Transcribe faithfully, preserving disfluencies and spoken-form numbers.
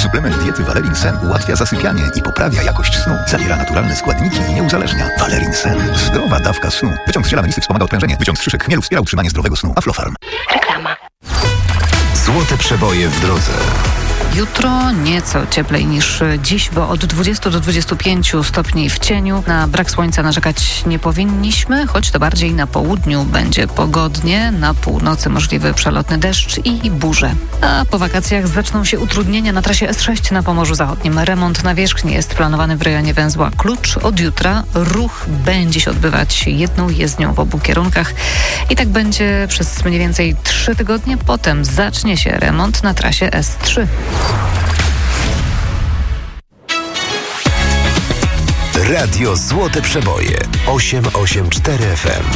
Suplement diety Valerin Sen ułatwia zasypianie i poprawia jakość snu. Zawiera naturalne składniki i nie uzależnia. Valerin Sen. Zdrowa dawka snu. Wyciąg z ziela melisy wspomaga odprężenie. Wyciąg z szyszek chmielu wspiera utrzymanie zdrowego snu. Aflofarm. Reklama. Złote przeboje w drodze. Jutro nieco cieplej niż dziś, bo od dwudziestu do dwudziestu pięciu stopni w cieniu. Na brak słońca narzekać nie powinniśmy, choć to bardziej na południu będzie pogodnie, na północy możliwy przelotny deszcz i burze. A po wakacjach zaczną się utrudnienia na trasie S sześć na Pomorzu Zachodnim. Remont nawierzchni jest planowany w rejonie węzła Klucz. Od jutra ruch będzie się odbywać jedną jezdnią w obu kierunkach i tak będzie przez mniej więcej trzy tygodnie. Potem zacznie się remont na trasie S trzy. Radio Złote Przeboje osiem osiem cztery F M.